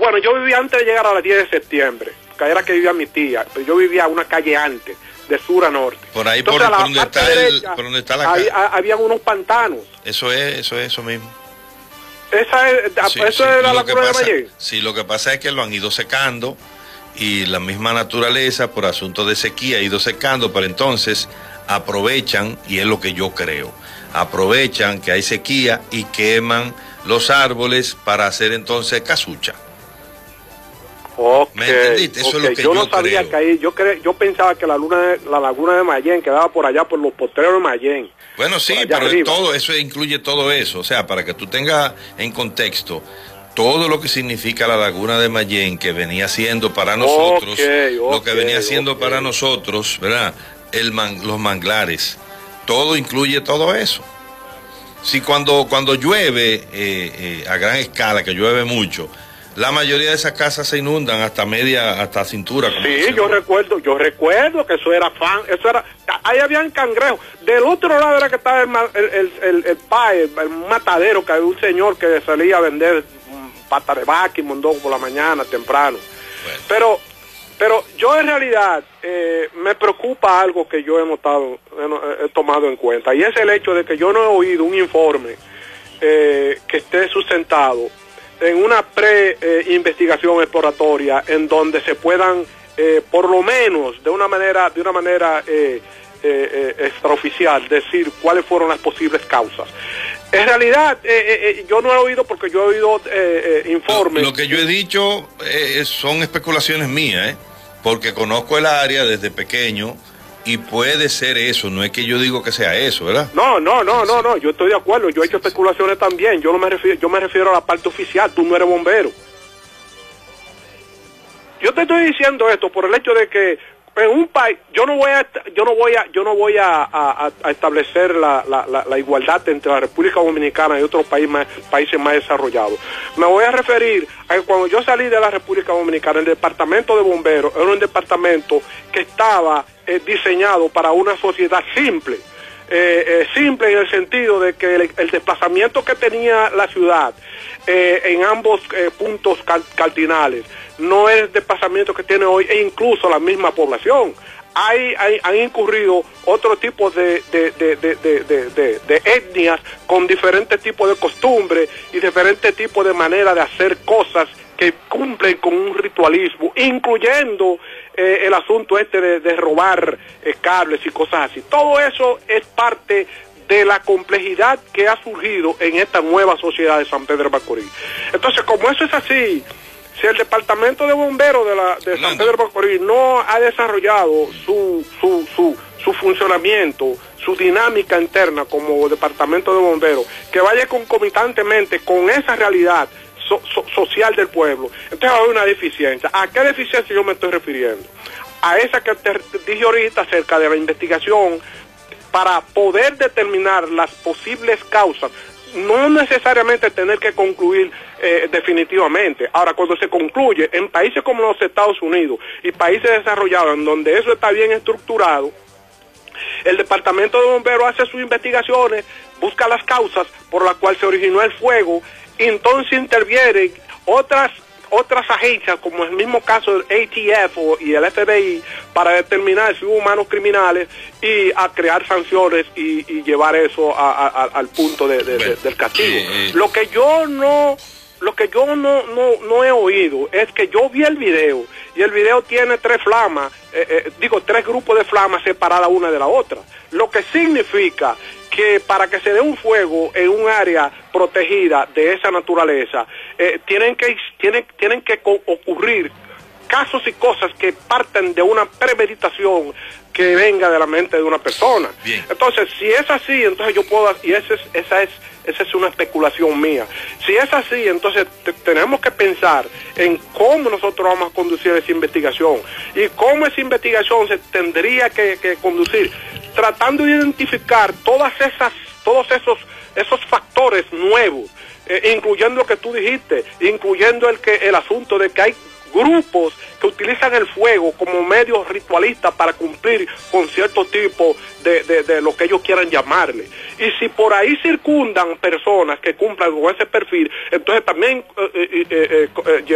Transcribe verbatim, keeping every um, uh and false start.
bueno, yo vivía antes de llegar a las diez de septiembre, que era que vivía mi tía, pero yo vivía una calle antes, de sur a norte. Por ahí, entonces, por, por, donde está derecha, el, por donde está la calle. Había unos pantanos. Eso es, eso es eso mismo. Esa es, sí, eso sí. es la lo laguna pasa, de Mayén. Sí, lo que pasa es que lo han ido secando y la misma naturaleza, por asunto de sequía, ha ido secando, pero entonces aprovechan, y es lo que yo creo, aprovechan que hay sequía y queman los árboles para hacer entonces casucha. Okay, ¿Me entendiste? Eso okay. es lo que yo yo no sabía creo. que ahí, yo cre, yo pensaba que la luna de, la laguna de Mayén quedaba por allá por los potreros de Mayén. Bueno, sí, pero es todo eso incluye todo eso, o sea, para que tú tengas en contexto todo lo que significa la laguna de Mayén, que venía siendo para nosotros, okay, okay, lo que venía siendo okay. para nosotros, ¿verdad? El man, los manglares, todo incluye todo eso. Si cuando cuando llueve eh, eh, a gran escala, que llueve mucho, la mayoría de esas casas se inundan hasta media, hasta cintura. Como sí, yo recuerdo, yo recuerdo que eso era fan, eso era, ahí habían cangrejos. Del otro lado era que estaba el el el, el, el, pae, el, el matadero, que había un señor que salía a vender pata de vaca y mondongo por la mañana temprano. Bueno. Pero pero yo en realidad eh, me preocupa algo que yo he notado, he, he tomado en cuenta, y es el hecho de que yo no he oído un informe eh, que esté sustentado en una pre-investigación eh, exploratoria en donde se puedan, eh, por lo menos de una manera, de una manera eh, eh, eh, extraoficial, decir cuáles fueron las posibles causas. En realidad, eh, eh, yo no he oído, porque yo he oído eh, eh, informes. Lo, lo que yo he dicho eh, son especulaciones mías, ¿eh? Porque conozco el área desde pequeño. Y puede ser eso, no es que yo digo que sea eso, ¿verdad? No, no, no, no, no, yo estoy de acuerdo, yo he hecho especulaciones también, yo no me refiero, yo me refiero a la parte oficial, tú no eres bombero. Yo te estoy diciendo esto por el hecho de que en un país, yo no voy a, yo no voy a, yo no voy a, a, a establecer la, la, la, la igualdad entre la República Dominicana y otros países más, países más desarrollados. Me voy a referir a que cuando yo salí de la República Dominicana, el departamento de bomberos era un departamento que estaba eh, diseñado para una sociedad simple. Eh, eh, simple en el sentido de que el, el desplazamiento que tenía la ciudad eh, en ambos eh, puntos cal, cardinales no es el desplazamiento que tiene hoy, e incluso la misma población. Hay, hay, han incurrido otro tipo de, de, de, de, de, de, de, de etnias con diferentes tipos de costumbres y diferentes tipos de manera de hacer cosas que cumplen con un ritualismo, incluyendo eh, el asunto este de, de robar eh, cables y cosas así. Todo eso es parte de la complejidad que ha surgido en esta nueva sociedad de San Pedro de Macorís. Entonces, como eso es así, si el departamento de bomberos de, la, de San Pedro de Macorís no ha desarrollado su, su, su, su funcionamiento, su dinámica interna como departamento de bomberos, que vaya concomitantemente con esa realidad so, so, social del pueblo, entonces va a haber una deficiencia. ¿A qué deficiencia yo me estoy refiriendo? A esa que te dije ahorita acerca de la investigación para poder determinar las posibles causas. No necesariamente tener que concluir eh, definitivamente. Ahora, cuando se concluye en países como los Estados Unidos y países desarrollados en donde eso está bien estructurado, el departamento de bomberos hace sus investigaciones, busca las causas por las cuales se originó el fuego, y entonces intervienen otras otras agencias, como el mismo caso del A T F y el F B I, para determinar si hubo manos criminales y a crear sanciones y, y llevar eso a, a, al punto de, de, de, del castigo. Eh, eh. Lo que yo no lo que yo no, no, no he oído es que yo vi el video y el video tiene tres flamas, eh, eh, digo tres grupos de flamas separadas una de la otra, lo que significa que para que se dé un fuego en un área protegida de esa naturaleza, eh, tienen que tienen, tienen que ocurrir casos y cosas que parten de una premeditación que venga de la mente de una persona. Bien. Entonces, si es así, entonces yo puedo, y esa es, esa es, esa es una especulación mía. Si es así, entonces te, tenemos que pensar en cómo nosotros vamos a conducir esa investigación y cómo esa investigación se tendría que, que conducir, tratando de identificar todas esas, todos esos, esos factores nuevos, eh, incluyendo lo que tú dijiste, incluyendo el que el asunto de que hay grupos que utilizan el fuego como medio ritualista para cumplir con cierto tipo de, de, de lo que ellos quieran llamarle. Y si por ahí circundan personas que cumplan con ese perfil, entonces también eh, eh, eh, eh,